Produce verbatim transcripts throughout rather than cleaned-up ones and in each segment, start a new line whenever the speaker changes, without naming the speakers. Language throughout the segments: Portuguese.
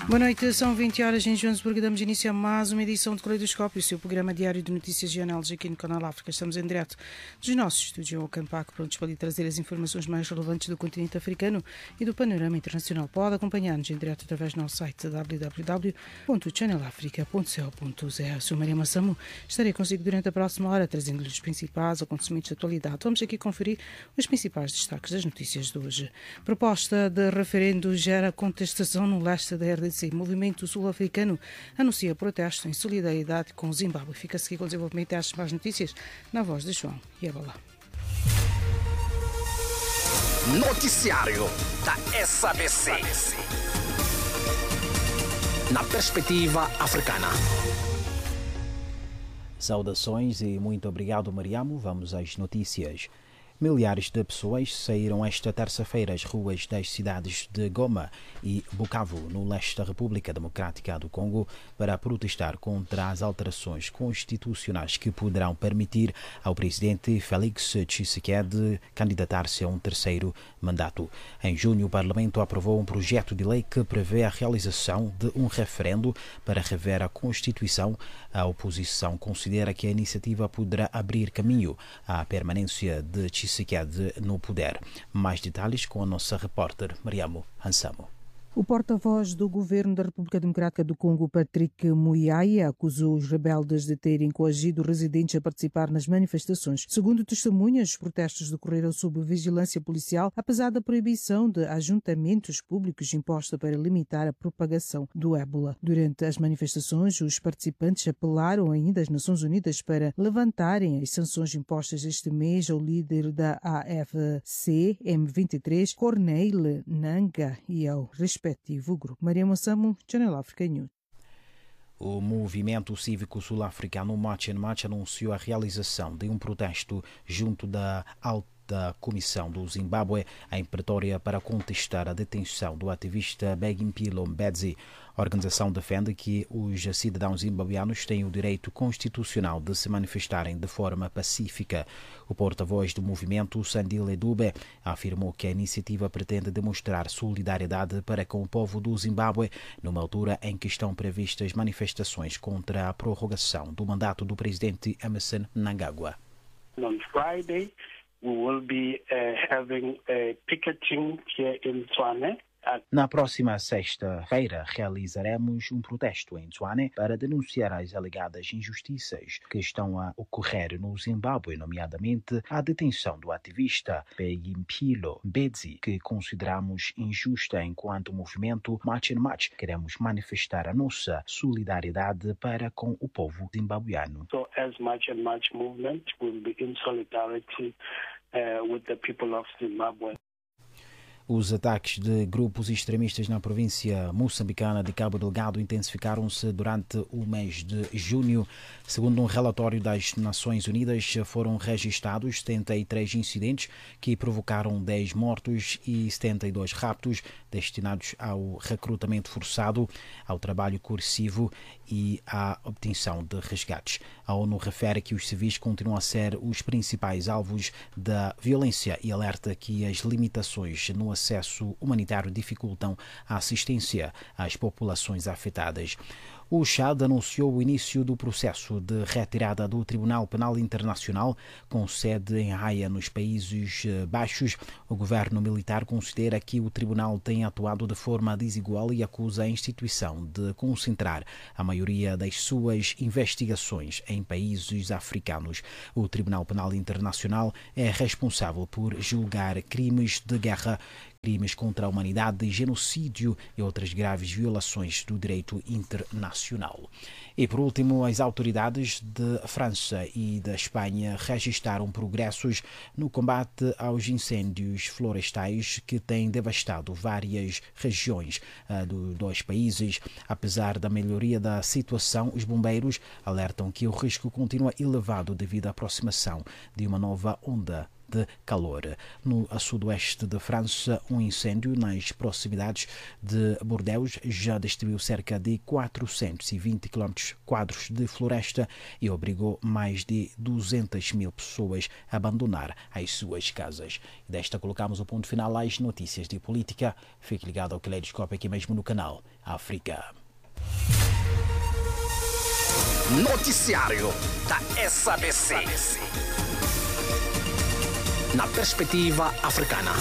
Boa noite, são vinte horas em Joanesburgo. Damos início a mais uma edição de Caleidoscópio, o seu programa diário de notícias e análises aqui no Canal África. Estamos em direto dos nossos estúdios em Ocampac, prontos para lhe trazer as informações mais relevantes do continente africano e do panorama internacional. Pode acompanhar-nos em direto através do nosso site w w w ponto channel africa ponto co ponto z. Eu sou Maria Massamu, estarei consigo durante a próxima hora, trazendo-lhe os principais acontecimentos de atualidade. Vamos aqui conferir os principais destaques das notícias de hoje. Proposta de referendo gera contestação no leste da R D C. O movimento sul-africano anuncia protesto em solidariedade com o Zimbábue. Fica-se aqui com o desenvolvimento destas mais notícias na voz de João Yabalá.
Noticiário da S A B C. Na perspectiva africana.
Saudações e muito obrigado, Mariamo. Vamos às notícias. Milhares de pessoas saíram esta terça-feira às ruas das cidades de Goma e Bukavu, no leste da República Democrática do Congo, para protestar contra as alterações constitucionais que poderão permitir ao presidente Félix Tshisekedi candidatar-se a um terceiro mandato. Em junho, o Parlamento aprovou um projeto de lei que prevê a realização de um referendo para rever a Constituição. A oposição considera que a iniciativa poderá abrir caminho à permanência de Tshisekedi no poder. Mais detalhes com a nossa repórter Mariamo Hansamo.
O porta-voz do governo da República Democrática do Congo, Patrick Muyaya, acusou os rebeldes de terem coagido residentes a participar nas manifestações. Segundo testemunhas, os protestos decorreram sob vigilância policial, apesar da proibição de ajuntamentos públicos imposta para limitar a propagação do ébola. Durante as manifestações, os participantes apelaram ainda às Nações Unidas para levantarem as sanções impostas este mês ao líder da A F C M vinte e três, Corneille Nangaa, e ao respectivo grupo. Maria Massamu, Channel Africa News.
O movimento cívico sul-africano March and March anunciou a realização de um protesto junto da alta da Comissão do Zimbábue em Pretória para contestar a detenção do ativista Begimpilo Mbedzi. A organização defende que os cidadãos zimbabueanos têm o direito constitucional de se manifestarem de forma pacífica. O porta-voz do movimento, Sandile Dube, afirmou que a iniciativa pretende demonstrar solidariedade para com o povo do Zimbábue numa altura em que estão previstas manifestações contra a prorrogação do mandato do presidente Emmerson Mnangagwa.
On Friday, we will be uh, having a picketing here in Tshwane.
Na próxima sexta-feira, realizaremos um protesto em Tshwane para denunciar as alegadas injustiças que estão a ocorrer no Zimbábue, nomeadamente a detenção do ativista Begimpilo Mbedzi, que consideramos injusta. Enquanto movimento March and March, queremos manifestar a nossa solidariedade para com o povo zimbabueano.
So, as March and March movement, we will be in solidarity uh, with the people of Zimbabwe.
Os ataques de grupos extremistas na província moçambicana de Cabo Delgado intensificaram-se durante o mês de junho. Segundo um relatório das Nações Unidas, foram registrados setenta e três incidentes que provocaram dez mortos e setenta e dois raptos destinados ao recrutamento forçado, ao trabalho coercivo e à obtenção de resgates. A ONU refere que os civis continuam a ser os principais alvos da violência e alerta que as limitações no acesso humanitário dificultam a assistência às populações afetadas. O Chad anunciou o início do processo de retirada do Tribunal Penal Internacional, com sede em Haia, nos Países Baixos. O governo militar considera que o tribunal tem atuado de forma desigual e acusa a instituição de concentrar a maioria das suas investigações em países africanos. O Tribunal Penal Internacional é responsável por julgar crimes de guerra, crimes contra a humanidade, genocídio e outras graves violações do direito internacional. E, por último, as autoridades de França e da Espanha registaram progressos no combate aos incêndios florestais que têm devastado várias regiões uh, dos dois países. Apesar da melhoria da situação, os bombeiros alertam que o risco continua elevado devido à aproximação de uma nova onda de calor. No sudoeste de França, um incêndio nas proximidades de Bordeaux já destruiu cerca de quatrocentos e vinte quilómetros quadrados de floresta e obrigou mais de duzentas mil pessoas a abandonar as suas casas. Desta colocamos o ponto final às notícias de política. Fique ligado ao Caleidoscópio aqui mesmo no canal África.
Noticiário da S A B C. Na perspectiva africana.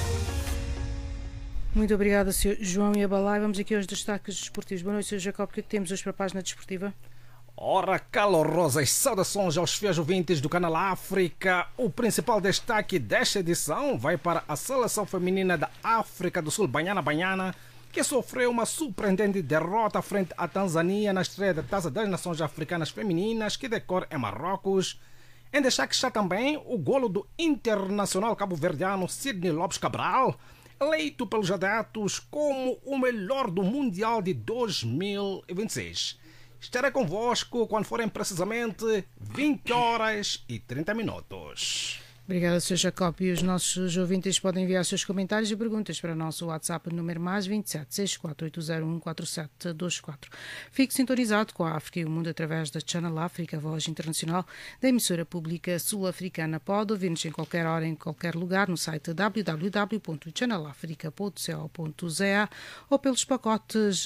Muito obrigada, senhor João Yabalai. Vamos aqui aos destaques desportivos. Boa noite, senhor Jacob. O que é que temos hoje para a página desportiva?
Ora, calorosas saudações aos fiéis ouvintes do canal África. O principal destaque desta edição vai para a seleção feminina da África do Sul, Banyana Banyana, que sofreu uma surpreendente derrota frente à Tanzânia na estreia da Taça das Nações Africanas Femininas, que decorre em Marrocos. Em destaque está também o golo do internacional cabo-verdiano Sidney Lopes Cabral, eleito pelos adeptos como o melhor do Mundial de dois mil e vinte e seis. Estarei convosco quando forem precisamente vinte horas e trinta minutos.
Obrigada, senhor Jacob. E os nossos ouvintes podem enviar seus comentários e perguntas para o nosso WhatsApp número mais vinte e sete, sessenta e quatro, oito zero um, quatro sete dois quatro. Fique sintonizado com a África e o mundo através da Channel África, a voz internacional da emissora pública sul-africana. Pode ouvir-nos em qualquer hora, em qualquer lugar, no site w w w ponto channel africa ponto co ponto za ou pelos pacotes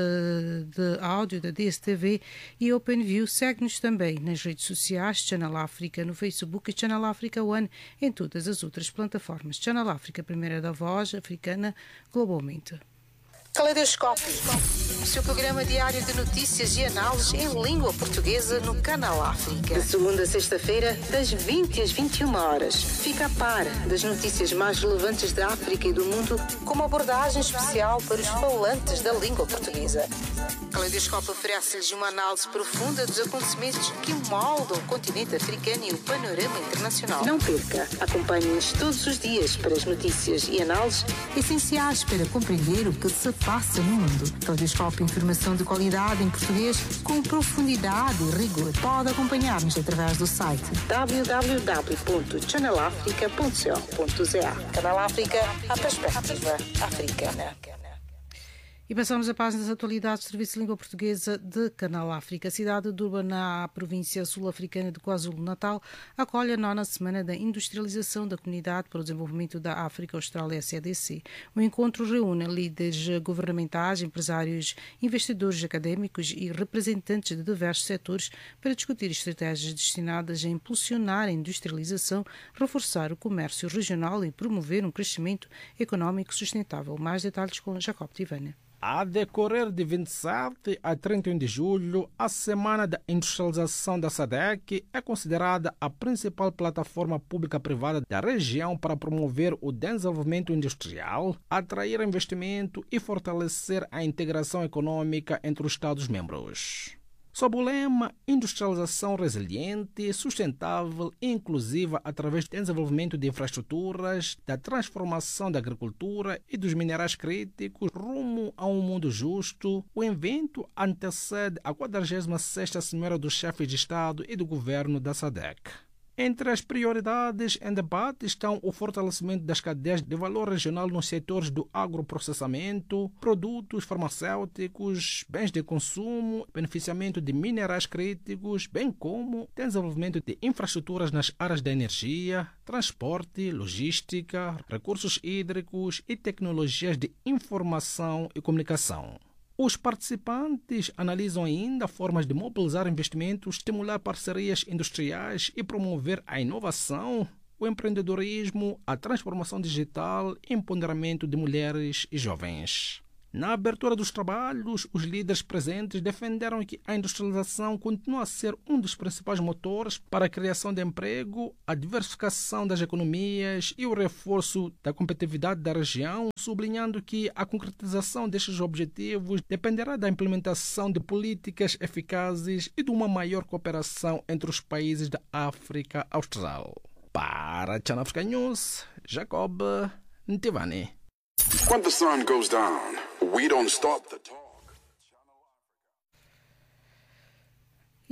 de áudio da D S T V e OpenView. Segue-nos também nas redes sociais, Channel África no Facebook e Channel África One em todas as outras plataformas. Channel África, primeira da voz africana globalmente. Caleidoscópio, o seu programa diário de notícias e análises em língua portuguesa no canal África. De segunda a sexta-feira, das vinte às vinte e uma horas. Fica a par das notícias mais relevantes da África e do mundo, com uma abordagem especial para os falantes da língua portuguesa. Caleidoscópio oferece-lhes uma análise profunda dos acontecimentos que moldam o continente africano e o panorama internacional. Não perca, acompanhe-nos todos os dias para as notícias e análises essenciais para compreender o que se passa no mundo. Caleidoscópio, informação de qualidade em português com profundidade e rigor. Pode acompanhar-nos através do site w w w ponto channel africa ponto co ponto za. Canal África, a perspectiva africana. E passamos a página das atualidades do Serviço de Língua Portuguesa de Canal África. A cidade de Durban, na província sul-africana de KwaZulu-Natal, acolhe a nona semana da industrialização da Comunidade para o Desenvolvimento da África Austral, S A D C. O encontro reúne líderes governamentais, empresários, investidores académicos e representantes de diversos setores para discutir estratégias destinadas a impulsionar a industrialização, reforçar o comércio regional e promover um crescimento económico sustentável. Mais detalhes com Jacob Tivana.
A decorrer de vinte e sete a trinta e um de julho, a Semana da Industrialização da S A D C é considerada a principal plataforma pública-privada da região para promover o desenvolvimento industrial, atrair investimento e fortalecer a integração econômica entre os Estados-membros. Sob o lema Industrialização Resiliente, Sustentável e Inclusiva através do desenvolvimento de infraestruturas, da transformação da agricultura e dos minerais críticos rumo a um mundo justo, o evento antecede a quadragésima sexta Cimeira dos Chefes de Estado e do Governo da S A D C. Entre as prioridades em debate estão o fortalecimento das cadeias de valor regional nos setores do agroprocessamento, produtos farmacêuticos, bens de consumo, beneficiamento de minerais críticos, bem como desenvolvimento de infraestruturas nas áreas da energia, transporte, logística, recursos hídricos e tecnologias de informação e comunicação. Os participantes analisam ainda formas de mobilizar investimentos, estimular parcerias industriais e promover a inovação, o empreendedorismo, a transformação digital e empoderamento de mulheres e jovens. Na abertura dos trabalhos, os líderes presentes defenderam que a industrialização continua a ser um dos principais motores para a criação de emprego, a diversificação das economias e o reforço da competitividade da região, sublinhando que a concretização destes objetivos dependerá da implementação de políticas eficazes e de uma maior cooperação entre os países da África Austral. Para a Channel Africa News, Jacob Ntivani.
When the sun goes down, we don't stop the talk.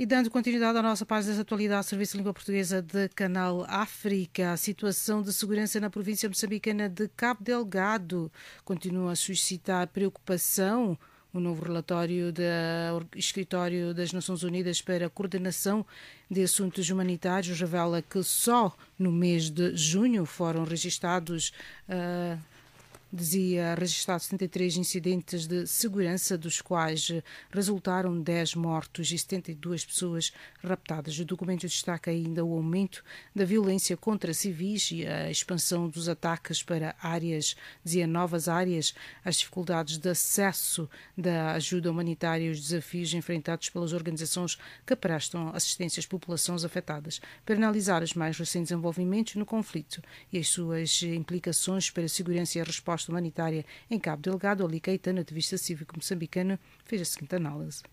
E dando continuidade à nossa página de atualidade, Serviço de Língua Portuguesa de Canal África, a situação de segurança na província moçambicana de Cabo Delgado continua a suscitar preocupação. O novo relatório do Escritório das Nações Unidas para a Coordenação de Assuntos Humanitários revela que só no mês de junho foram registados uh, dizia registrados setenta e três incidentes de segurança, dos quais resultaram dez mortos e setenta e duas pessoas raptadas. O documento destaca ainda o aumento da violência contra civis e a expansão dos ataques para áreas, dizia novas áreas, as dificuldades de acesso da ajuda humanitária e os desafios enfrentados pelas organizações que prestam assistência às populações afetadas. Para analisar os mais recentes desenvolvimentos no conflito e as suas implicações para a segurança e a resposta humanitária em Cabo Delgado, Ali Caetano, ativista cívico moçambicano, fez a seguinte análise.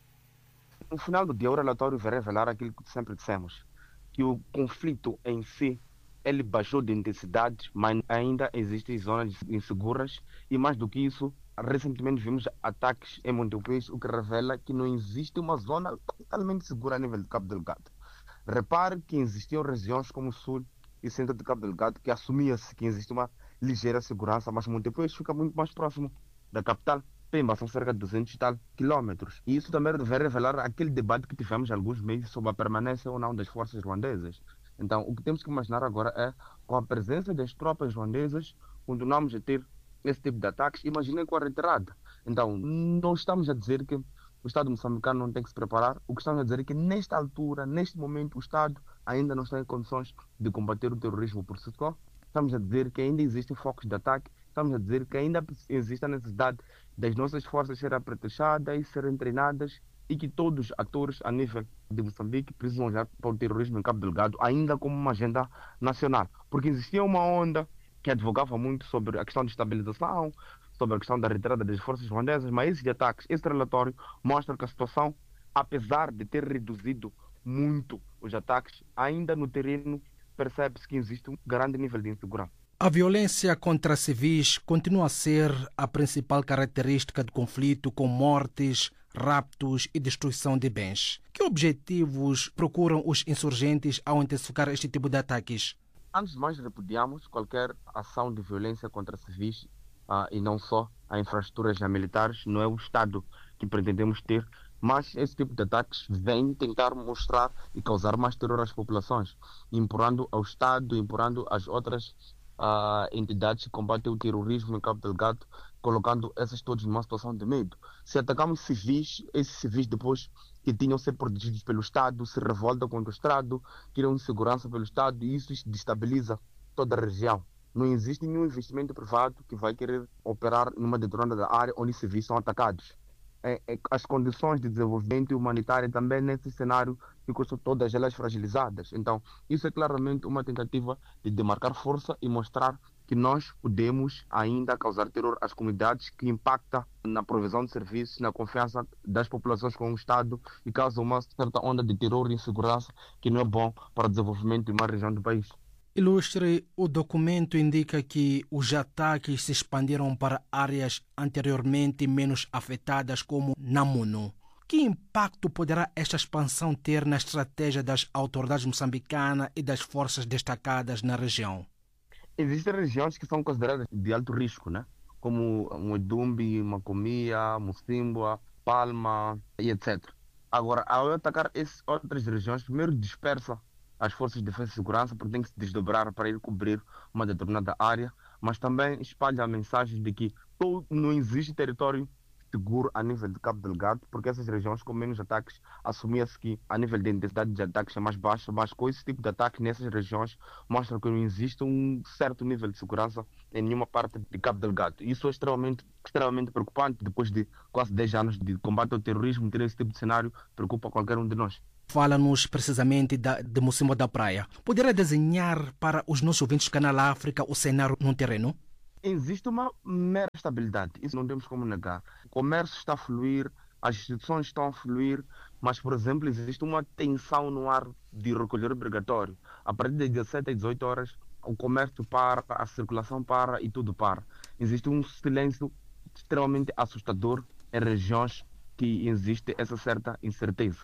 No final do dia, o relatório vai revelar aquilo que sempre dissemos, que o conflito em si, ele baixou de intensidade, mas ainda existem zonas inseguras e, mais do que isso, recentemente vimos ataques em Montepês, o que revela que não existe uma zona totalmente segura a nível de Cabo Delgado. Repare que existiam regiões como o sul e centro de Cabo Delgado que assumia-se que existe uma ligeira segurança, mas Montepês fica muito mais próximo da capital. Pemba são cerca de duzentos e tal quilómetros. E isso também vai revelar aquele debate que tivemos há alguns meses sobre a permanência ou não das forças ruandesas. Então, o que temos que imaginar agora é, com a presença das tropas ruandesas, continuamos a ter esse tipo de ataques. Imaginem com a retirada. Então, não estamos a dizer que o Estado moçambicano não tem que se preparar. O que estamos a dizer é que, nesta altura, neste momento, o Estado ainda não está em condições de combater o terrorismo por si só. Estamos a dizer que ainda existem focos de ataque. Estamos a dizer que ainda existe a necessidade das nossas forças serem apetrechhadas, serem treinadas e que todos os atores a nível de Moçambique precisam olhar para o terrorismo em Cabo Delgado ainda como uma agenda nacional. Porque existia uma onda que advogava muito sobre a questão de estabilização, sobre a questão da retirada das forças ruandesas, mas esses ataques, esse relatório mostra que a situação, apesar de ter reduzido muito os ataques, ainda no terreno percebe-se que existe um grande nível de insegurança.
A violência contra civis continua a ser a principal característica do conflito, com mortes, raptos e destruição de bens. Que objetivos procuram os insurgentes ao intensificar este tipo de ataques?
Antes de mais, repudiamos qualquer ação de violência contra civis uh, e não só a infraestruturas militares. Não é o Estado que pretendemos ter, mas esse tipo de ataques vem tentar mostrar e causar mais terror às populações, empurrando ao Estado, empurrando as outras uh, entidades que combatem o terrorismo em Cabo Delgado, colocando essas todas numa situação de medo. Se atacamos civis, esses civis depois que tinham de ser protegidos pelo Estado, se revoltam contra o Estado, criam insegurança pelo Estado e isso destabiliza toda a região. Não existe nenhum investimento privado que vai querer operar numa determinada área onde civis são atacados. É, é, as condições de desenvolvimento humanitário também nesse cenário ficam todas elas fragilizadas. Então, isso é claramente uma tentativa de demarcar força e mostrar que nós podemos ainda causar terror às comunidades, que impacta na provisão de serviços, na confiança das populações com o Estado e causa uma certa onda de terror e insegurança que não é bom para o desenvolvimento de uma região do país.
Ilustre, o documento indica que os ataques se expandiram para áreas anteriormente menos afetadas, como Namuno. Que impacto poderá esta expansão ter na estratégia das autoridades moçambicanas e das forças destacadas na região?
Existem regiões que são consideradas de alto risco, né? Como Muedumbi, Macomia, Mocimboa, Palma e etcétera. Agora, ao atacar essas outras regiões, primeiro dispersa as forças de defesa e segurança, porque tem que se desdobrar para ir cobrir uma determinada área, mas também espalha a mensagem de que todo, não existe território seguro a nível de Cabo Delgado, porque essas regiões com menos ataques, assumia-se que a nível de intensidade de ataques é mais baixa, mas com esse tipo de ataque nessas regiões mostra que não existe um certo nível de segurança em nenhuma parte de Cabo Delgado. Isso é extremamente, extremamente preocupante. Depois de quase dez anos de combate ao terrorismo, ter esse tipo de cenário preocupa qualquer um de nós.
Fala-nos precisamente da, de Mocimboa da Praia. Poderá desenhar para os nossos ouvintes do Canal África o cenário no terreno?
Existe uma mera estabilidade, isso não temos como negar. O comércio está a fluir, as instituições estão a fluir, mas, por exemplo, existe uma tensão no ar de recolher obrigatório. A partir das dezessete às dezoito horas, o comércio para, a circulação para e tudo para. Existe um silêncio extremamente assustador em regiões que existe essa certa incerteza.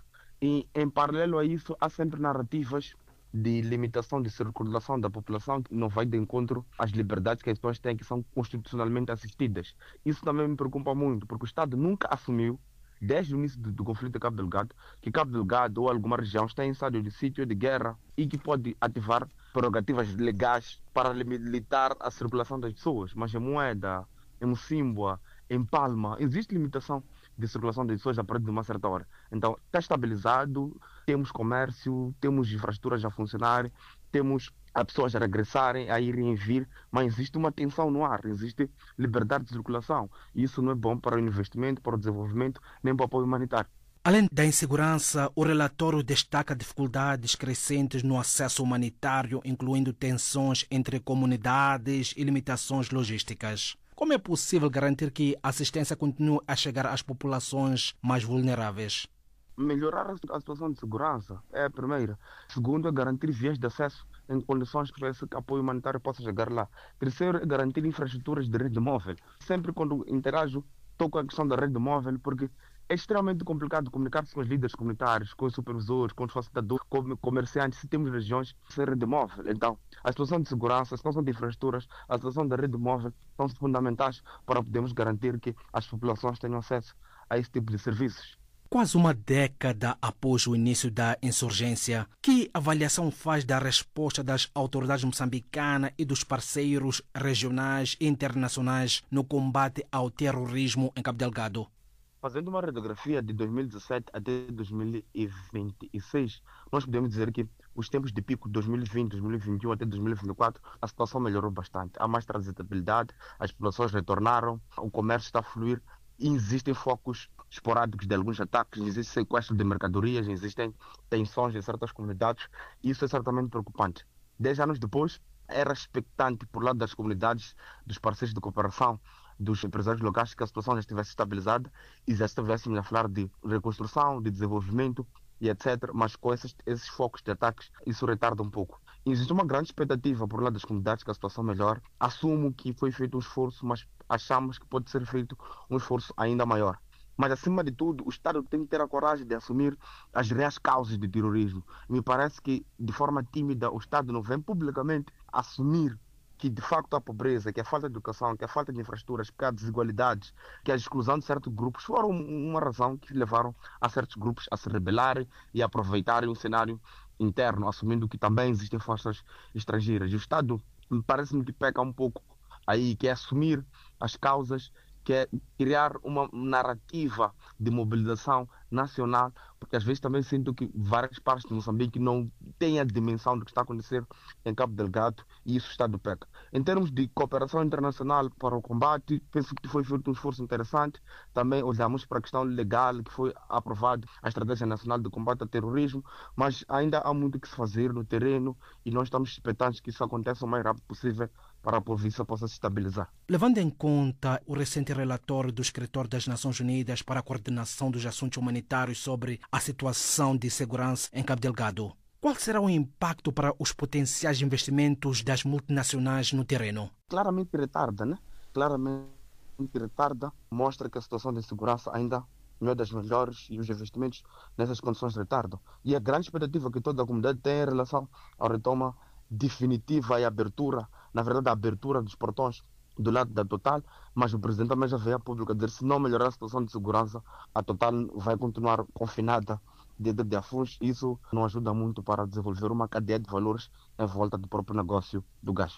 E, em paralelo a isso, há sempre narrativas de limitação de circulação da população que não vai de encontro às liberdades que as pessoas têm, que são constitucionalmente assistidas. Isso também me preocupa muito, porque o Estado nunca assumiu, desde o início do, do conflito de Cabo Delgado, que Cabo Delgado ou alguma região está em estado de sítio, de guerra, e que pode ativar prerrogativas legais para limitar a circulação das pessoas. Mas em Moeda, em Mocímboa, em Palma, existe limitação de circulação das pessoas a partir de uma certa hora. Então, está estabilizado, temos comércio, temos infraestruturas a funcionar, temos as pessoas a regressarem, a irem e vir, mas existe uma tensão no ar, existe liberdade de circulação. E isso não é bom para o investimento, para o desenvolvimento, nem para o apoio humanitário.
Além da insegurança, o relatório destaca dificuldades crescentes no acesso humanitário, incluindo tensões entre comunidades e limitações logísticas. Como é possível garantir que a assistência continue a chegar às populações mais vulneráveis?
Melhorar a situação de segurança é a primeira. Segundo, é garantir vias de acesso em condições que esse apoio humanitário possa chegar lá. Terceiro, é garantir infraestruturas de rede móvel. Sempre quando interajo, toco a questão da rede móvel, porque é extremamente complicado comunicar-se com os líderes comunitários, com os supervisores, com os facilitadores, com os comerciantes, se temos regiões sem rede móvel. Então, a situação de segurança, a situação de infraestruturas, a situação da rede móvel são fundamentais para podermos garantir que as populações tenham acesso a esse tipo de serviços.
Quase uma década após o início da insurgência, que avaliação faz da resposta das autoridades moçambicanas e dos parceiros regionais e internacionais no combate ao terrorismo em Cabo Delgado?
Fazendo uma radiografia de dois mil e dezassete até dois mil e vinte e seis, nós podemos dizer que os tempos de pico de dois mil e vinte, dois mil e vinte e um até dois mil e vinte e quatro, a situação melhorou bastante. Há mais transitabilidade, as populações retornaram, o comércio está a fluir e existem focos esporádicos de alguns ataques, existe sequestro de mercadorias, existem tensões em certas comunidades e isso é certamente preocupante. Dez anos depois, era expectante por lado das comunidades, dos parceiros de cooperação, dos empresários locais, que a situação já estivesse estabilizada e já estivéssemos a falar de reconstrução, de desenvolvimento e etcétera. Mas com esses, esses focos de ataques, isso retarda um pouco. E existe uma grande expectativa por lado das comunidades que a situação melhore. Assumo que foi feito um esforço, mas achamos que pode ser feito um esforço ainda maior. Mas, acima de tudo, o Estado tem que ter a coragem de assumir as reais causas de terrorismo. Me parece que, de forma tímida, o Estado não vem publicamente assumir que, de facto, a pobreza, que a falta de educação, que a falta de infraestruturas, que a desigualdade, que a exclusão de certos grupos foram uma razão que levaram a certos grupos a se rebelarem e a aproveitarem o cenário interno, assumindo que também existem forças estrangeiras. E o Estado, me parece-me que peca um pouco aí, que é assumir as causas, que é criar uma narrativa de mobilização nacional, porque às vezes também sinto que várias partes de Moçambique não têm a dimensão do que está a acontecer em Cabo Delgado e isso está do peca. Em termos de cooperação internacional para o combate, penso que foi feito um esforço interessante. Também olhamos para a questão legal, que foi aprovada a Estratégia Nacional de Combate ao Terrorismo, mas ainda há muito que se fazer no terreno e nós estamos expectantes que isso aconteça o mais rápido possível para a província possa se estabilizar.
Levando em conta o recente relatório do Escritório das Nações Unidas para a Coordenação dos Assuntos Humanitários sobre a situação de segurança em Cabo Delgado, qual será o impacto para os potenciais investimentos das multinacionais no terreno?
Claramente retarda, né? Claramente retarda, mostra que a situação de segurança ainda não é das melhores e os investimentos nessas condições retardam. E a grande expectativa que toda a comunidade tem em relação à retoma definitiva e abertura, na verdade a abertura dos portões do lado da Total, mas o presidente também já veio a público a dizer que se não melhorar a situação de segurança, a Total vai continuar confinada dentro de Afuns. Isso não ajuda muito para desenvolver uma cadeia de valores em volta do próprio negócio do gás.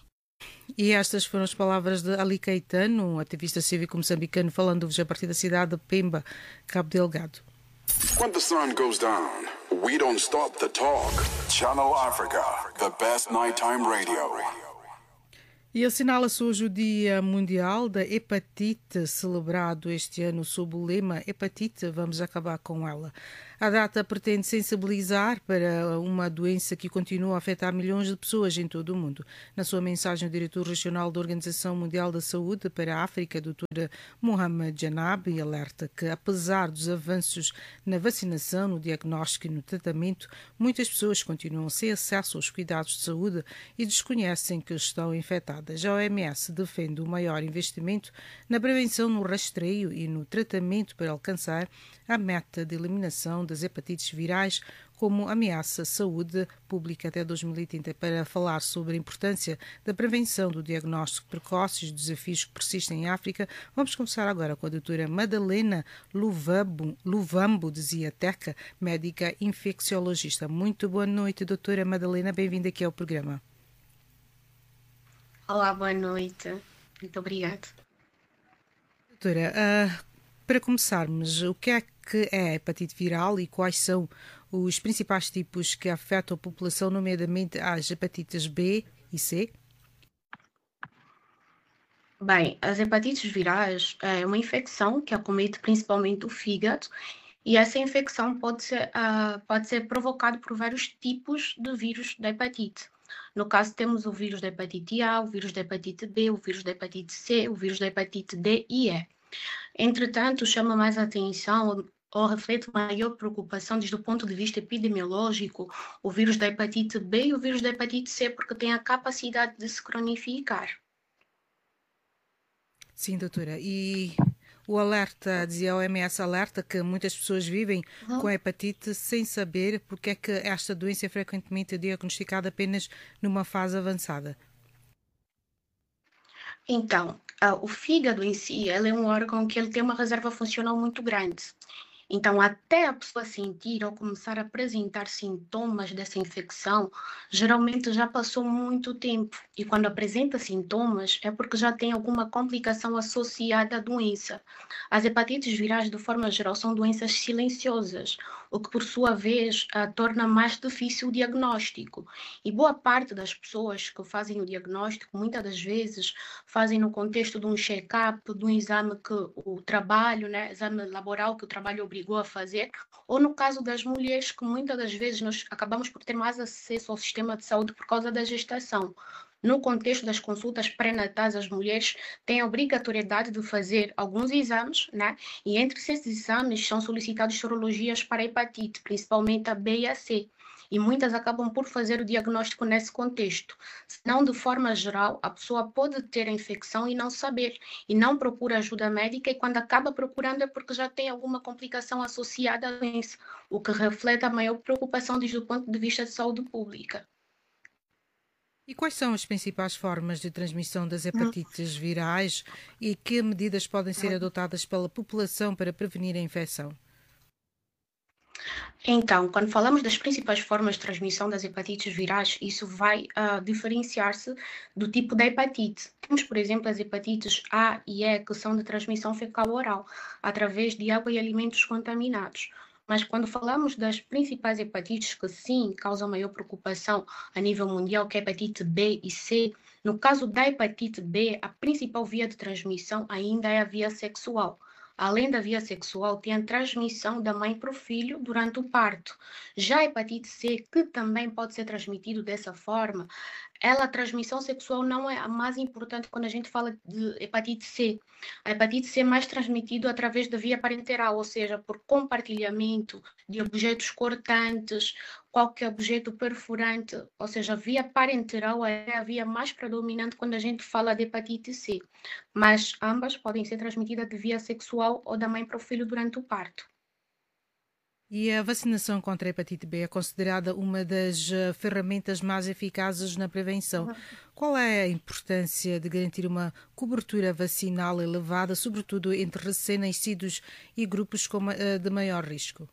E estas foram as palavras de Ali Caetano, um ativista cívico moçambicano, falando-vos a partir da cidade de Pemba, Cabo Delgado.
When the sun goes down, we don't stop the talk. Channel Africa, the best nighttime radio.
E assinala-se hoje o Dia Mundial da Hepatite, celebrado este ano sob o lema Hepatite, vamos acabar com ela. A data pretende sensibilizar para uma doença que continua a afetar milhões de pessoas em todo o mundo. Na sua mensagem, o diretor regional da Organização Mundial da Saúde para a África, doutor Mohamed Janabi, alerta que, apesar dos avanços na vacinação, no diagnóstico e no tratamento, muitas pessoas continuam sem acesso aos cuidados de saúde e desconhecem que estão infectadas. avançadas. A O M S defende o maior investimento na prevenção, no rastreio e no tratamento para alcançar a meta de eliminação das hepatites virais como ameaça à saúde pública até dois mil e trinta. Para falar sobre a importância da prevenção, do diagnóstico precoce e os desafios que persistem em África, vamos começar agora com a doutora Madalena Luvambo, Luvambo de Ziateca, médica infecciologista. Muito boa noite, doutora Madalena, bem-vinda aqui ao programa.
Olá, boa noite. Muito obrigada.
Doutora, uh, para começarmos, o que é que é a hepatite viral e quais são os principais tipos que afetam a população, nomeadamente as hepatites B e C?
Bem, as hepatites virais é uma infecção que acomete principalmente o fígado e essa infecção pode ser, uh, pode ser provocada por vários tipos de vírus da hepatite. No caso, temos o vírus da hepatite A, o vírus da hepatite B, o vírus da hepatite C, o vírus da hepatite D e E. Entretanto, chama mais atenção ou reflete maior preocupação desde o ponto de vista epidemiológico o vírus da hepatite B e o vírus da hepatite C, porque tem a capacidade de se cronificar.
Sim, doutora. E o alerta, dizia a O M S, alerta que muitas pessoas vivem uhum. com a hepatite sem saber porque é que esta doença é frequentemente diagnosticada apenas numa fase avançada.
Então, uh, o fígado em si, ele é um órgão que ele tem uma reserva funcional muito grande. Então, até a pessoa sentir ou começar a apresentar sintomas dessa infecção, geralmente já passou muito tempo. E quando apresenta sintomas, é porque já tem alguma complicação associada à doença. As hepatites virais, de forma geral, são doenças silenciosas, o que, por sua vez, a torna mais difícil o diagnóstico. E boa parte das pessoas que fazem o diagnóstico, muitas das vezes, fazem no contexto de um check-up, de um exame que o trabalho, né, exame laboral que o trabalho obrigou a fazer, ou no caso das mulheres, que muitas das vezes nós acabamos por ter mais acesso ao sistema de saúde por causa da gestação. No contexto das consultas pré-natais, as mulheres têm a obrigatoriedade de fazer alguns exames, né? E entre esses exames são solicitados sorologias para a hepatite, principalmente a B e a C. E muitas acabam por fazer o diagnóstico nesse contexto. Senão, de forma geral, a pessoa pode ter a infecção e não saber, e não procura ajuda médica, e quando acaba procurando é porque já tem alguma complicação associada à doença, o que reflete a maior preocupação desde o ponto de vista de saúde pública.
E quais são as principais formas de transmissão das hepatites virais e que medidas podem ser adotadas pela população para prevenir a infecção?
Então, quando falamos das principais formas de transmissão das hepatites virais, isso vai uh, diferenciar-se do tipo da hepatite. Temos, por exemplo, as hepatites A e E, que são de transmissão fecal-oral, através de água e alimentos contaminados. Mas quando falamos das principais hepatites que sim causam maior preocupação a nível mundial, que é a hepatite B e C, no caso da hepatite B, a principal via de transmissão ainda é a via sexual. Além da via sexual, tem a transmissão da mãe para o filho durante o parto. Já a hepatite C, que também pode ser transmitido dessa forma, ela, a transmissão sexual não é a mais importante quando a gente fala de hepatite C. A hepatite C é mais transmitida através da via parenteral, ou seja, por compartilhamento de objetos cortantes, qualquer objeto perfurante, ou seja, a via parenteral é a via mais predominante quando a gente fala de hepatite C. Mas ambas podem ser transmitidas de via sexual ou da mãe para o filho durante o parto.
E a vacinação contra a hepatite B é considerada uma das uh, ferramentas mais eficazes na prevenção. Qual é a importância de garantir uma cobertura vacinal elevada, sobretudo entre recém-nascidos e grupos com, uh, de maior risco?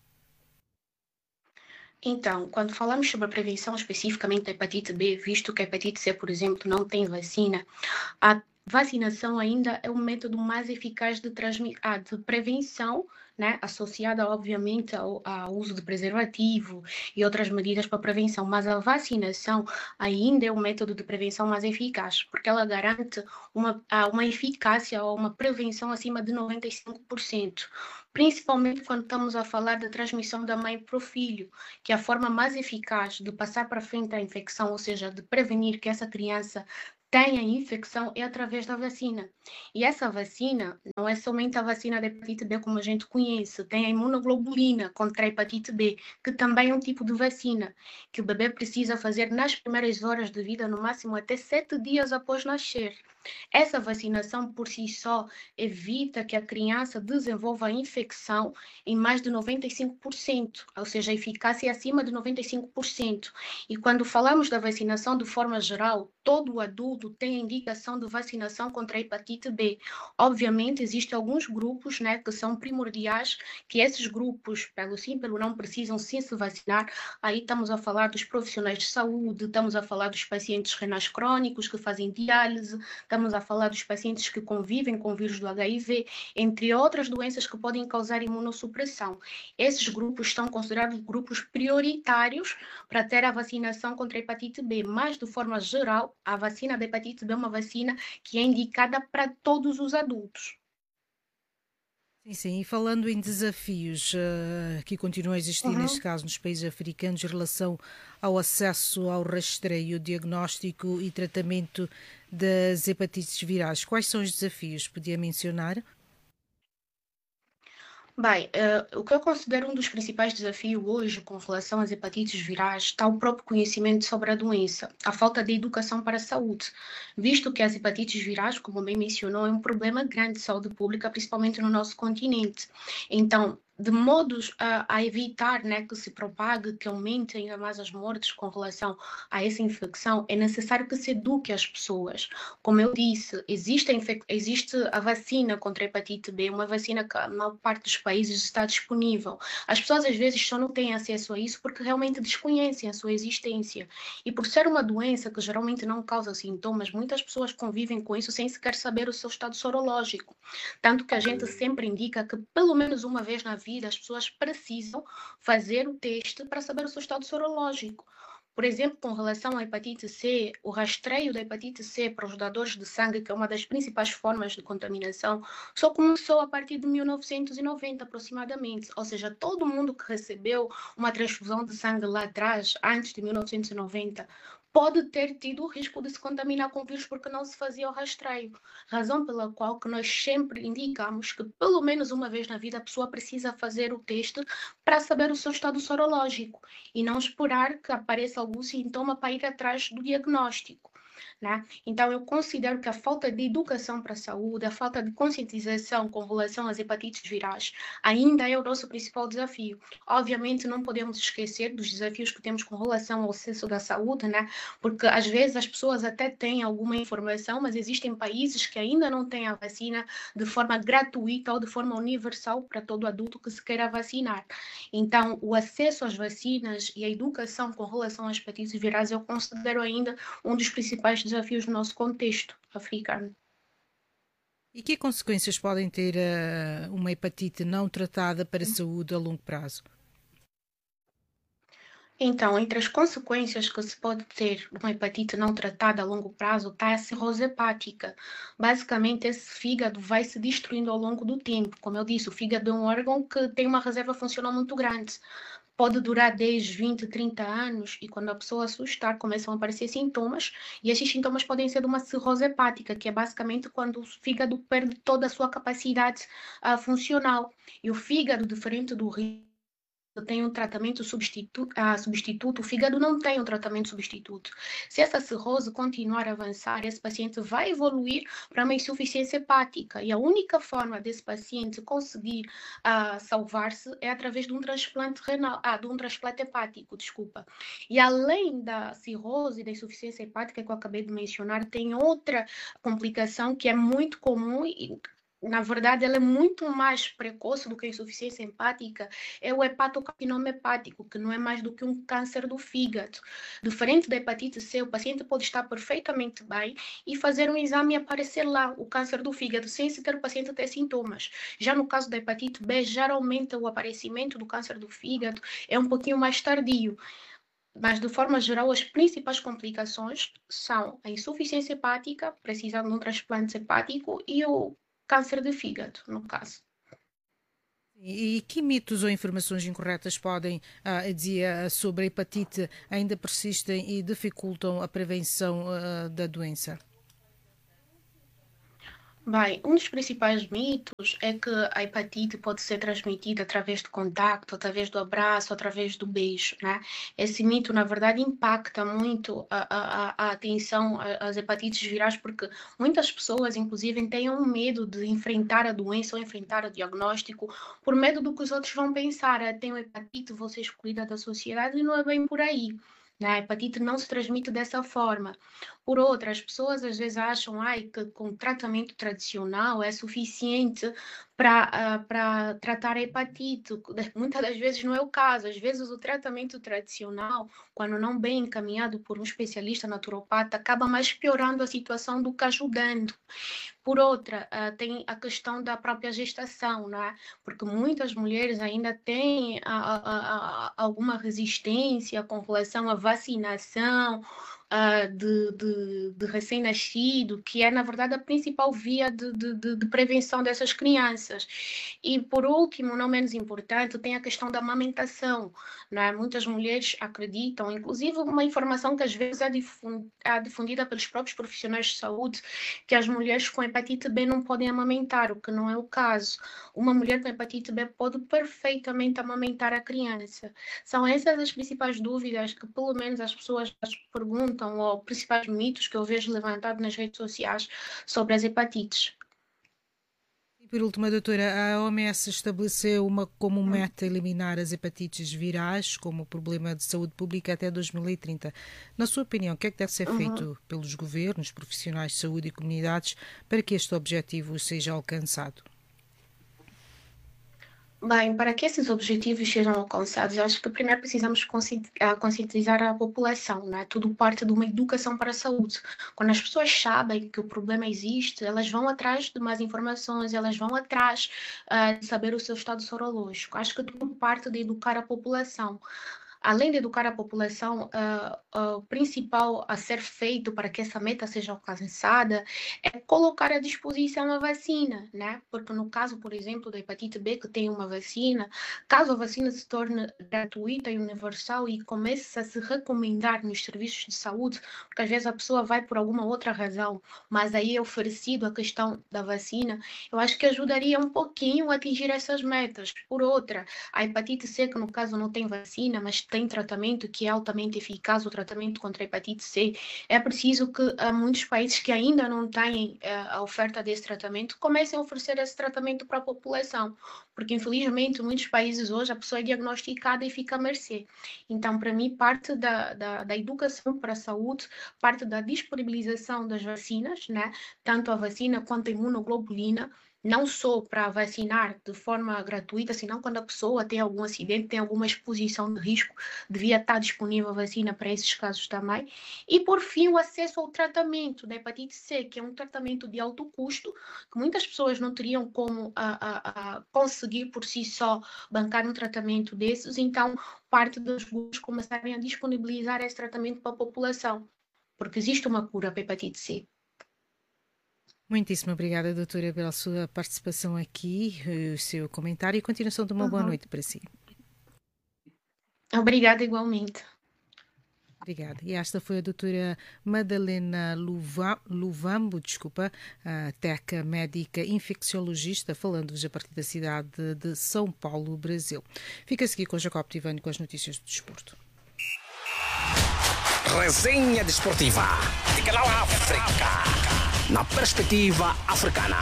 Então, quando falamos sobre a prevenção especificamente da hepatite B, visto que a hepatite C, por exemplo, não tem vacina, a vacinação ainda é o método mais eficaz de, transmi- ah, de prevenção, né, associada, obviamente, ao, ao uso de preservativo e outras medidas para prevenção, mas a vacinação ainda é o método de prevenção mais eficaz, porque ela garante uma, uma eficácia ou uma prevenção acima de noventa e cinco por cento, principalmente quando estamos a falar da transmissão da mãe para o filho, que é a forma mais eficaz de passar para frente a infecção, ou seja, de prevenir que essa criança tem a infecção é através da vacina. E essa vacina não é somente a vacina da hepatite B como a gente conhece, tem a imunoglobulina contra a hepatite B, que também é um tipo de vacina, que o bebê precisa fazer nas primeiras horas de vida, no máximo até sete dias após nascer. Essa vacinação por si só evita que a criança desenvolva a infecção em mais de noventa e cinco por cento, ou seja, a eficácia é acima de noventa e cinco por cento. E quando falamos da vacinação de forma geral, todo adulto tem a indicação de vacinação contra a hepatite B. Obviamente, existem alguns grupos, né, que são primordiais, que esses grupos, pelo sim, pelo não, precisam sim se vacinar. Aí estamos a falar dos profissionais de saúde, estamos a falar dos pacientes renais crônicos que fazem diálise, estamos a falar dos pacientes que convivem com o vírus do H I V, entre outras doenças que podem causar imunossupressão. Esses grupos estão considerados grupos prioritários para ter a vacinação contra a hepatite B, mas de forma geral, a vacina da hepatite B é uma vacina que é indicada para todos os adultos.
Sim, sim. E falando em desafios uh, que continuam a existir, uhum. neste caso, nos países africanos, em relação ao acesso ao rastreio, diagnóstico e tratamento das hepatites virais, quais são os desafios? Podia mencionar?
Bem, uh, o que eu considero um dos principais desafios hoje com relação às hepatites virais está o próprio conhecimento sobre a doença, a falta de educação para a saúde, visto que as hepatites virais, como bem mencionou, é um problema grande de saúde pública, principalmente no nosso continente. Então, de modos a, a evitar, né, que se propague, que aumente ainda mais as mortes com relação a essa infecção, é necessário que se eduque as pessoas. Como eu disse, existe a, infec- existe a vacina contra a hepatite B, uma vacina que a maior parte dos países está disponível. As pessoas às vezes só não têm acesso a isso porque realmente desconhecem a sua existência. E por ser uma doença que geralmente não causa sintomas, muitas pessoas convivem com isso sem sequer saber o seu estado sorológico. Tanto que a gente sempre indica que pelo menos uma vez na vida, as pessoas precisam fazer o teste para saber o seu estado sorológico. Por exemplo, com relação à hepatite C, o rastreio da hepatite C para os dadores de sangue, que é uma das principais formas de contaminação, só começou a partir de mil novecentos e noventa, aproximadamente. Ou seja, todo mundo que recebeu uma transfusão de sangue lá atrás, antes de mil novecentos e noventa, pode ter tido o risco de se contaminar com o vírus porque não se fazia o rastreio. Razão pela qual que nós sempre indicamos que pelo menos uma vez na vida a pessoa precisa fazer o teste para saber o seu estado sorológico e não esperar que apareça algum sintoma para ir atrás do diagnóstico. Né? Então, eu considero que a falta de educação para a saúde, a falta de conscientização com relação às hepatites virais, ainda é o nosso principal desafio. Obviamente, não podemos esquecer dos desafios que temos com relação ao acesso da saúde, né? Porque às vezes as pessoas até têm alguma informação, mas existem países que ainda não têm a vacina de forma gratuita ou de forma universal para todo adulto que se queira vacinar. Então, o acesso às vacinas e a educação com relação às hepatites virais eu considero ainda um dos principais desafios do nosso contexto africano.
E que consequências podem ter uh, uma hepatite não tratada para a saúde a longo prazo?
Então, entre as consequências que se pode ter de uma hepatite não tratada a longo prazo está a cirrose hepática. Basicamente, esse fígado vai se destruindo ao longo do tempo. Como eu disse, o fígado é um órgão que tem uma reserva funcional muito grande. Pode durar dez, vinte, trinta anos e quando a pessoa assustar começam a aparecer sintomas e esses sintomas podem ser de uma cirrose hepática, que é basicamente quando o fígado perde toda a sua capacidade uh, funcional. E o fígado, diferente do rim, tem um tratamento substitu- ah, substituto, o fígado não tem um tratamento substituto. Se essa cirrose continuar a avançar, esse paciente vai evoluir para uma insuficiência hepática e a única forma desse paciente conseguir ah, salvar-se é através de um transplante renal, ah, de um transplante hepático, desculpa. E além da cirrose e da insuficiência hepática que eu acabei de mencionar, tem outra complicação que é muito comum e na verdade, ela é muito mais precoce do que a insuficiência hepática, é o hepatocarcinoma hepático, que não é mais do que um câncer do fígado. Diferente da hepatite C, o paciente pode estar perfeitamente bem e fazer um exame e aparecer lá o câncer do fígado, sem sequer o paciente ter sintomas. Já no caso da hepatite B, geralmente o aparecimento do câncer do fígado é um pouquinho mais tardio. Mas, de forma geral, as principais complicações são a insuficiência hepática, precisando de um transplante hepático, e o câncer de fígado, no caso.
E que mitos ou informações incorretas podem, ah, dizer, sobre a hepatite ainda persistem e dificultam a prevenção ah, da doença?
Bem, um dos principais mitos é que a hepatite pode ser transmitida através do contacto, através do abraço, através do beijo, né? Esse mito, na verdade, impacta muito a, a, a atenção às hepatites virais, porque muitas pessoas, inclusive, têm um medo de enfrentar a doença ou enfrentar o diagnóstico por medo do que os outros vão pensar. Ah, tenho hepatite, vou ser excluída da sociedade, e não é bem por aí. A hepatite não se transmite dessa forma. Por outra, as pessoas às vezes acham ai, que com tratamento tradicional é suficiente para uh, para tratar a hepatite. Muitas das vezes não é o caso. Às vezes o tratamento tradicional, quando não bem encaminhado por um especialista naturopata, acaba mais piorando a situação do que ajudando. Por outra, uh, tem a questão da própria gestação, não é? Porque muitas mulheres ainda têm a, a, a, alguma resistência com relação à vacinação uh, de, de, de recém-nascido, que é, na verdade, a principal via de, de, de prevenção dessas crianças. E, por último, não menos importante, tem a questão da amamentação, não é? Muitas mulheres acreditam, inclusive uma informação que às vezes é difundida pelos próprios profissionais de saúde, que as mulheres com hepatite B não podem amamentar, o que não é o caso. Uma mulher com hepatite B pode perfeitamente amamentar a criança. São essas as principais dúvidas que, pelo menos, as pessoas perguntam, ou principais mitos que eu vejo levantados nas redes sociais sobre as hepatites.
E por último, doutora, a O M S estabeleceu uma, como meta eliminar as hepatites virais como problema de saúde pública até dois mil e trinta. Na sua opinião, o que é que deve ser feito uhum. pelos governos, profissionais de saúde e comunidades para que este objetivo seja alcançado?
Bem, para que esses objetivos sejam alcançados, eu acho que primeiro precisamos conscientizar a população, né? Tudo parte de uma educação para a saúde. Quando as pessoas sabem que o problema existe, elas vão atrás de mais informações, elas vão atrás uh, de saber o seu estado sorológico. Acho que tudo parte de educar a população. Além de educar a população, uh, uh, o principal a ser feito para que essa meta seja alcançada é colocar à disposição a vacina, né? Porque no caso, por exemplo, da hepatite B, que tem uma vacina, caso a vacina se torne gratuita e universal e comece a se recomendar nos serviços de saúde, porque às vezes a pessoa vai por alguma outra razão, mas aí é oferecido a questão da vacina, eu acho que ajudaria um pouquinho a atingir essas metas. Por outra, a hepatite C, que no caso não tem vacina, mas tem tratamento que é altamente eficaz, o tratamento contra a hepatite C, é preciso que há muitos países que ainda não têm uh, a oferta desse tratamento comecem a oferecer esse tratamento para a população, porque infelizmente em muitos países hoje a pessoa é diagnosticada e fica à mercê. Então, para mim, parte da, da, da educação para a saúde, parte da disponibilização das vacinas, né? Tanto a vacina quanto a imunoglobulina, não só para vacinar de forma gratuita, senão quando a pessoa tem algum acidente, tem alguma exposição de risco, devia estar disponível a vacina para esses casos também. E, por fim, o acesso ao tratamento da hepatite C, que é um tratamento de alto custo, que muitas pessoas não teriam como a, a, a conseguir por si só bancar um tratamento desses, então parte dos grupos começarem a disponibilizar esse tratamento para a população, porque existe uma cura para a hepatite C.
Muitíssimo obrigada, doutora, pela sua participação aqui, o seu comentário e continuação de uma uhum. boa noite para si.
Obrigada igualmente.
Obrigada. E esta foi a doutora Madalena Luvambo, desculpa, a teca médica infecciologista, falando-vos a partir da cidade de São Paulo, Brasil. Fica a seguir com Jacob Tivani com as notícias do desporto.
Resenha desportiva de Canal África. Na perspectiva africana.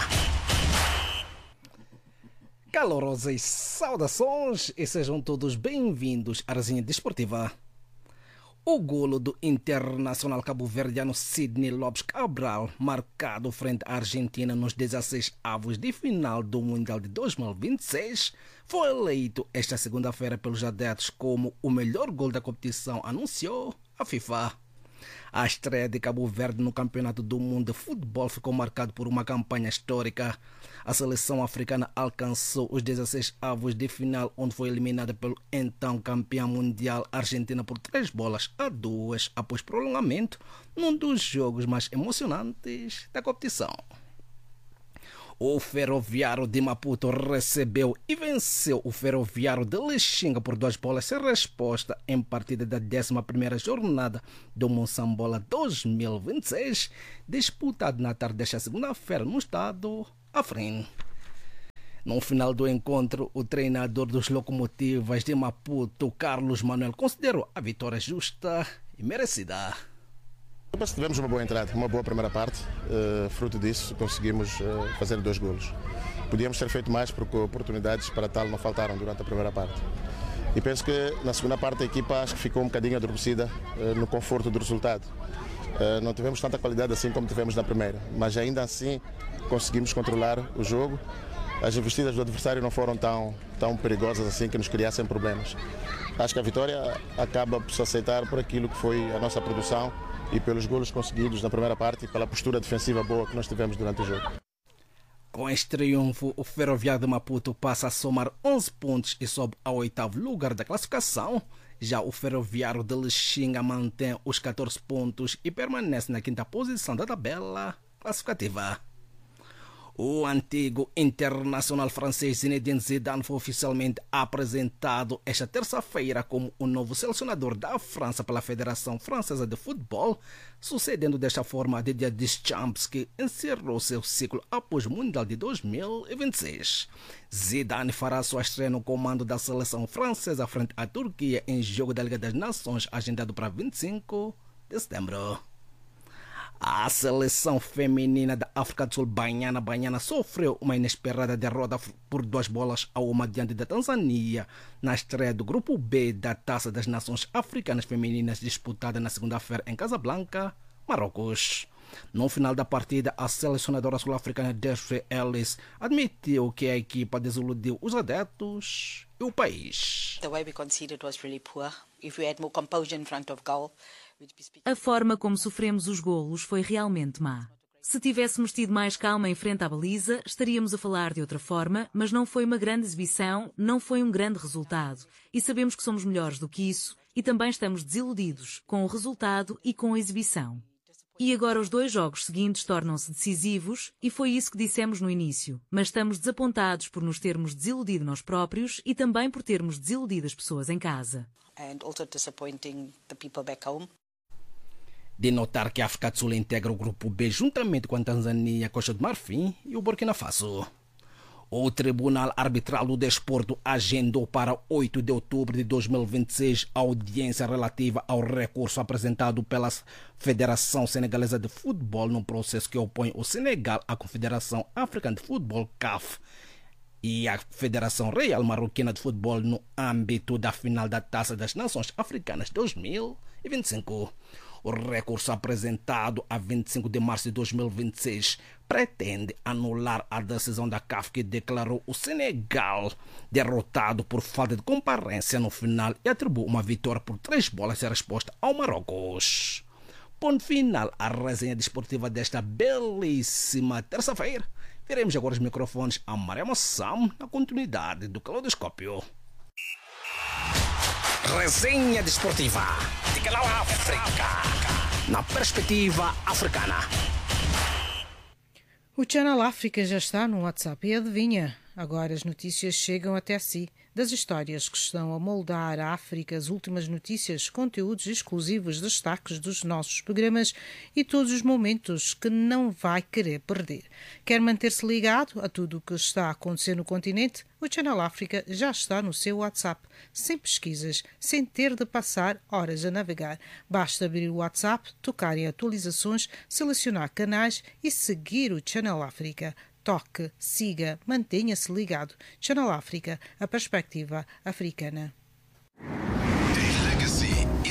Calorosas saudações e sejam todos bem-vindos à resenha desportiva. O golo do internacional cabo-verdiano Sidney Lopes Cabral, marcado frente à Argentina nos dezesseis avos de final do Mundial de dois mil e vinte e seis, foi eleito esta segunda-feira pelos adeptos como o melhor gol da competição, anunciou a FIFA. A estreia de Cabo Verde no Campeonato do Mundo de Futebol ficou marcada por uma campanha histórica. A seleção africana alcançou os dezesseis avos de final, onde foi eliminada pelo então campeão mundial Argentina por três bolas a duas após prolongamento, num dos jogos mais emocionantes da competição.
O Ferroviário de Maputo recebeu e venceu o Ferroviário de Lixinga por duas bolas sem resposta em partida da décima primeira jornada do Moçambola dois mil e vinte e seis, disputado na tarde desta segunda-feira no estado Afrin. No final do encontro, o treinador dos Locomotivas de Maputo, Carlos Manuel, considerou a vitória justa e merecida.
Tivemos uma boa entrada, uma boa primeira parte, uh, fruto disso conseguimos uh, fazer dois golos. Podíamos ter feito mais porque oportunidades para tal não faltaram durante a primeira parte. E penso que na segunda parte a equipa acho que ficou um bocadinho adormecida uh, no conforto do resultado. Uh, não tivemos tanta qualidade assim como tivemos na primeira, mas ainda assim conseguimos controlar o jogo. As investidas do adversário não foram tão, tão perigosas assim que nos criassem problemas. Acho que a vitória acaba por se aceitar por aquilo que foi a nossa produção e pelos golos conseguidos na primeira parte e pela postura defensiva boa que nós tivemos durante o jogo.
Com este triunfo, o Ferroviário de Maputo passa a somar onze pontos e sobe ao oitavo lugar da classificação. Já o Ferroviário de Lixinga mantém os catorze pontos e permanece na quinta posição da tabela classificativa. O antigo internacional francês Zinedine Zidane foi oficialmente apresentado esta terça-feira como o novo selecionador da França pela Federação Francesa de Futebol, sucedendo desta forma a Didier Deschamps, que encerrou seu ciclo após o Mundial de dois mil e vinte e seis. Zidane fará sua estreia no comando da seleção francesa frente à Turquia em jogo da Liga das Nações, agendado para vinte e cinco de setembro. A seleção feminina da África do Sul, Banyana Banyana, sofreu uma inesperada derrota por duas bolas a uma diante da Tanzânia na estreia do Grupo B da Taça das Nações Africanas Femininas disputada na segunda-feira em Casablanca, Marrocos. No final da partida, a selecionadora sul-africana Desiree Ellis admitiu que a equipa desiludiu os adeptos e o país.
The way we conceded was really poor. If we had more composure in front of goal,
a forma como sofremos os golos foi realmente má. Se tivéssemos tido mais calma em frente à baliza, estaríamos a falar de outra forma, mas não foi uma grande exibição, não foi um grande resultado. E sabemos que somos melhores do que isso e também estamos desiludidos com o resultado e com a exibição. E agora os dois jogos seguintes tornam-se decisivos e foi isso que dissemos no início, mas estamos desapontados por nos termos desiludido nós próprios e também por termos desiludido as pessoas em casa.
And also disappointing the people back home.
De notar que a África do Sul integra o Grupo B juntamente com a Tanzânia, Costa do Marfim e o Burkina Faso. O Tribunal Arbitral do Desporto agendou para oito de outubro de dois mil e vinte e seis a audiência relativa ao recurso apresentado pela Federação Senegalesa de Futebol no processo que opõe o Senegal à Confederação Africana de Futebol, C A F, e a Federação Real Marroquina de Futebol no âmbito da final da Taça das Nações Africanas dois mil e vinte e cinco. O recurso apresentado a vinte e cinco de março de dois mil e vinte e seis pretende anular a decisão da C A F que declarou o Senegal derrotado por falta de comparência no final e atribuiu uma vitória por três bolas sem resposta ao Marrocos. Ponto final à resenha desportiva desta belíssima terça-feira. Veremos agora os microfones a Maria Moçam na continuidade do Caleidoscópio.
Resenha desportiva de Canal África, na perspectiva africana.
O Channel África já está no WhatsApp e adivinha, agora as notícias chegam até si. Das histórias que estão a moldar a África, as últimas notícias, conteúdos exclusivos, destaques dos nossos programas e todos os momentos que não vai querer perder. Quer manter-se ligado a tudo o que está a acontecer no continente? O Channel África já está no seu WhatsApp, sem pesquisas, sem ter de passar horas a navegar. Basta abrir o WhatsApp, tocar em atualizações, selecionar canais e seguir o Channel África. Toque, siga, mantenha-se ligado. Channel África, a perspectiva africana.